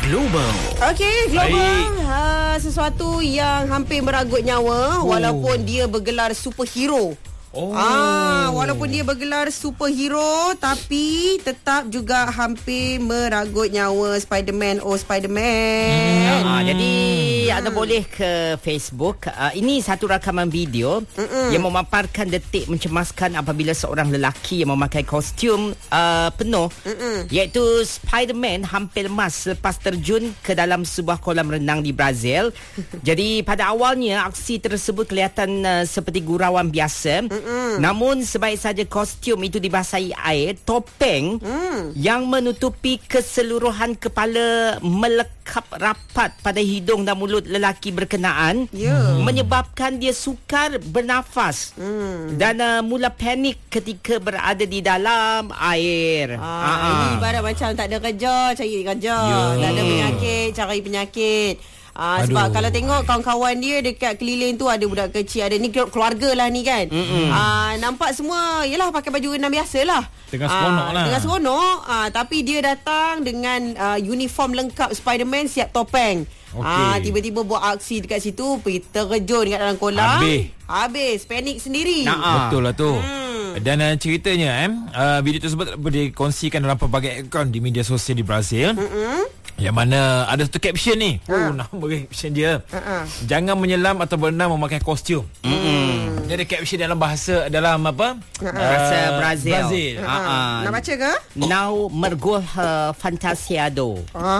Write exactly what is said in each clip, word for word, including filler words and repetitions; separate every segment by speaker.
Speaker 1: Global.
Speaker 2: Okey, Global. Ha, sesuatu yang hampir meragut nyawa oh. walaupun dia bergelar superhero.
Speaker 3: Oh.
Speaker 2: Ah, walaupun dia bergelar superhero tapi tetap juga hampir meragut nyawa Spiderman oh Spiderman.
Speaker 4: Hmm. Ah, jadi hmm. anda boleh ke Facebook. Uh, ini satu rakaman video Mm-mm. yang memaparkan detik mencemaskan apabila seorang lelaki yang memakai kostum uh, penuh Mm-mm. iaitu Spiderman hampir lemas selepas terjun ke dalam sebuah kolam renang di Brazil. Jadi pada awalnya aksi tersebut kelihatan uh, seperti gurauan biasa. Mm. Namun sebaik saja kostum itu dibasahi air, topeng mm. yang menutupi keseluruhan kepala melekap rapat pada hidung dan mulut lelaki berkenaan yeah. menyebabkan dia sukar bernafas mm. dan uh, mula panik ketika berada di dalam air.
Speaker 2: Ah, ah. Ini ibarat macam tak ada kerja, cari kerja, yeah. tak ada penyakit, cari penyakit. Ah, sebab Aduh. kalau tengok kawan-kawan dia dekat keliling tu ada budak kecil, ada ni keluarga lah ni kan. Ah, nampak semua yalah pakai baju renang biasa lah.
Speaker 3: Tengah seronok ah, lah.
Speaker 2: Tengah seronok. Ah, tapi dia datang dengan uh, uniform lengkap Spiderman siap topeng. Okay. Ah, tiba-tiba buat aksi dekat situ, pergi terjun dekat dalam kolam. Habis. Habis, panik sendiri.
Speaker 3: Nah, betul lah tu. Hmm. Dan uh, ceritanya eh, uh, video tersebut dikongsikan dalam pelbagai akaun di media sosial di Brazil. Mm-mm. Yang mana ada satu caption ni. Ha. Oh, nama caption dia. Ha-ha. Jangan menyelam atau berenang memakai kostum. Mm. Dia ada caption dalam bahasa dalam apa?
Speaker 4: Bahasa uh, Brazil.
Speaker 2: Brazil. Ha. Ha. Nak baca ke?
Speaker 4: Now mergulh uh, fantasiado.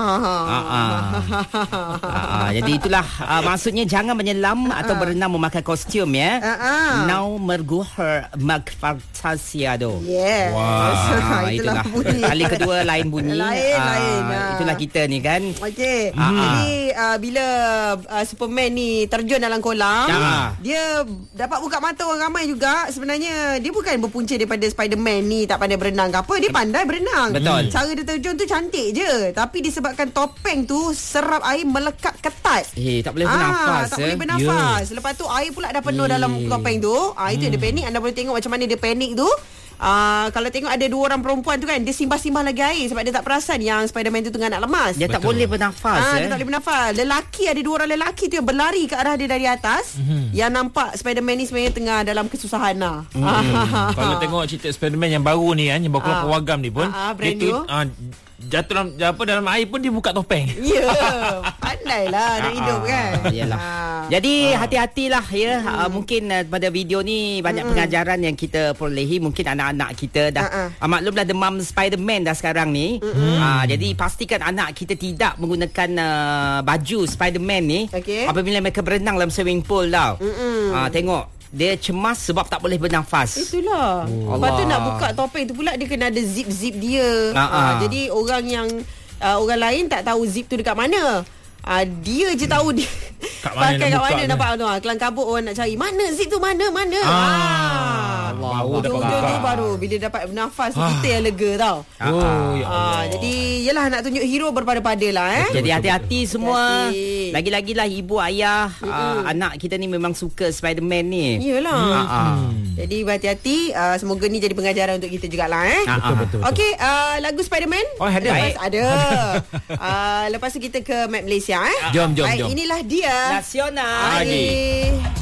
Speaker 4: Ha. Jadi itulah uh, maksudnya jangan menyelam atau berenang memakai kostum ya. Ha. Now mergulh fantasiado.
Speaker 2: Yeah.
Speaker 4: Wow. Itulah. Kali kedua lain bunyi.
Speaker 2: Lain,
Speaker 4: uh,
Speaker 2: lain.
Speaker 4: Itulah kita ni kan.
Speaker 2: Okey.
Speaker 4: Ah,
Speaker 2: Jadi uh, bila uh, Superman ni terjun dalam kolam, ah. dia dapat buka mata orang ramai juga. Sebenarnya dia bukan berpunca daripada Spiderman ni tak pandai berenang ke apa. Dia pandai berenang.
Speaker 4: Betul.
Speaker 2: Cara dia terjun tu cantik je. Tapi disebabkan topeng tu serap air melekat ketat.
Speaker 4: Eh, tak boleh bernafas.
Speaker 2: Ah, tak eh. boleh bernafas. Yeah. Lepas tu air pula dah penuh eh. dalam topeng tu. Ah, itu hmm. dia panik. Anda boleh tengok macam mana dia panik tu. Uh, kalau tengok ada dua orang perempuan tu kan, dia simbah-simbah lagi air sebab dia tak perasan yang Spiderman tu tengah nak lemas.
Speaker 4: Dia Betul. tak boleh bernafas.
Speaker 2: Ah,
Speaker 4: eh?
Speaker 2: Dia tak boleh bernafas. Lelaki, ada dua orang lelaki tu yang berlari ke arah dia dari atas. Mm-hmm. Yang nampak Spiderman ni sebenarnya tengah dalam kesusahan lah.
Speaker 3: Mm. Kalau tengok cerita Spiderman yang baru ni kan, yang baru keluar ah. Wagam ni pun,
Speaker 2: ah,
Speaker 3: dia tu ah, jatuh dalam apa dalam air pun dia buka topeng.
Speaker 2: Ya, yeah. pandailah nak hidup kan.
Speaker 4: Yalah. Ah. Jadi ah. hati-hatilah ya. Hmm. Uh, mungkin uh, pada video ni banyak hmm. pengajaran yang kita perolehi. Mungkin anak-anak kita dah uh-uh. uh, maklumlah demam Spiderman dah sekarang ni. Hmm. Uh, jadi pastikan anak kita tidak menggunakan uh, baju Spiderman ni okay. apabila mereka berenang dalam swimming pool tau. Hmm. Uh, tengok dia cemas sebab tak boleh bernafas.
Speaker 2: Itulah. Oh. Lepas tu nak buka topeng tu pula dia kena ada zip-zip dia. Uh, jadi orang yang uh, orang lain tak tahu zip tu dekat mana. Uh, dia je tahu dia kat mana pakai kat mana nampak tu. Kelang kabut orang nak cari. Mana zip tu mana mana. Ah. ah. Allah. Ujung-ujung baru bila dapat bernafas ah. kita yang lega tau.
Speaker 3: Oh ya Allah.
Speaker 2: Ah, jadi yalah nak tunjuk hero berpada-pada lah eh.
Speaker 4: Jadi hati-hati semua. Hati-hati. Lagi-lagilah ibu ayah uh, anak kita ni memang suka Spiderman ni.
Speaker 2: Iyalah.
Speaker 4: Hmm.
Speaker 2: Hmm. Jadi berhati-hati. Uh, semoga ni jadi pengajaran untuk kita jugalah eh.
Speaker 3: Betul betul.
Speaker 2: Okey, uh, lagu Spiderman.
Speaker 3: Oh ada.
Speaker 2: Lepas, ada. uh, lepas tu kita ke Map Malaysia eh.
Speaker 3: Jom jom
Speaker 2: Baik,
Speaker 3: jom.
Speaker 2: inilah dia
Speaker 4: Nasional.
Speaker 2: Adi.